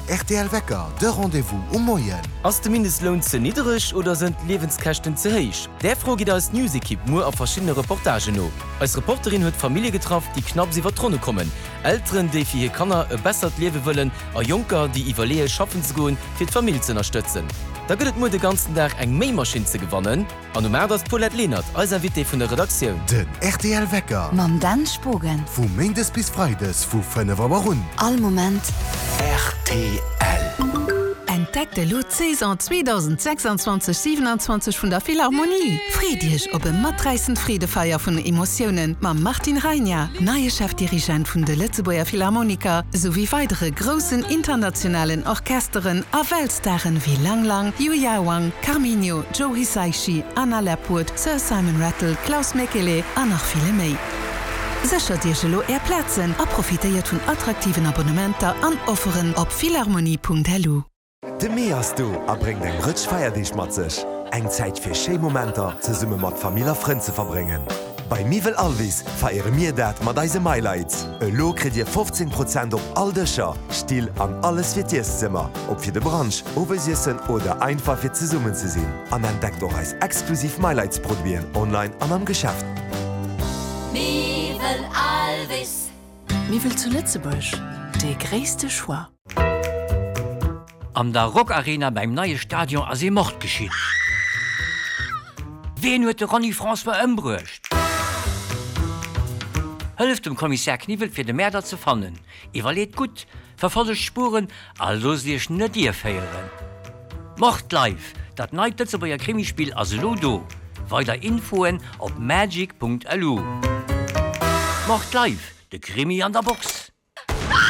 RTL Wecker, de Rendezvous Moien. Ass de Mindestlohn ze niedrig oder sind Lebenskächten ze heich? Der Frage geht als Newsequipe nur auf verschiedene Reportagen no. Als Reporterin huet Familie getroffen, die knapp sie Trone kommen. Eltern, die für hier Kanner e bessert lewe wollen, a Junker, die Iwerlee schaffen zu gehen, für die Familie zu unterstützen. Da gëtt mo den ganzen Tag eng Mähmaschine zu gewannen. An Nummer das Paulette Lehnert, als Invité von der Redaktion. Den RTL Wecker. Mam Dan Spogen. Vo Mendes bis Freides, vo 5 Warum. All Moment. RTL. Entdeckt de Saison 2026-27 vun der Philharmonie. Friedrich op e matreissen Friedefeier vun Emotionen ma Martin Reinier, neue Chefdirigent vun de Lützeburger Philharmoniker sowie weitere großen internationalen Orchesteren a Weltstaren wie Lang Lang, Yu Yawang, Carminio, Joe Hisaishi, Anna Lepwood, Sir Simon Rattle, Klaus Mekele an noch viele méi. Secher Dir gelo Plätzen a profitéiert vun attraktiven Abonnementer an Offeren op philharmonie.lu. De Meas du bring eng Rëtsch feier Dich mat sech. Eng Zäit fir Scheemomenter ze summe mat Familierfrend ze verbringen. Bei Mivel Alvis feiere mir dat mat deise Maileits. E Lo krit Dir 15% op all Dëcher, Stil an alles fir Tierzimmer, op fir de Branche, Obersiessen oder einfach fir ze summen ze sinn. An entdeckt doch als exklusiv Maileitsproduieren online an am Geschäft. Mivel Alvis. Mivel zu Lützeburg, de gréste Choix. An der Rockarena beim neue Stadion as e Mord geschieht. Wen huet de Ronny François ëmbruecht? Hëlft dem Kommissär Knivel fir de Märder ze fannen. Evalueet gut, verfolgt Spuren, also sich net Dir feieren. Mord live, dat neitet ze beier Krimispiel as Lodo. Weiter Infoen op magic.lu. Mord live, de Krimi an der Box.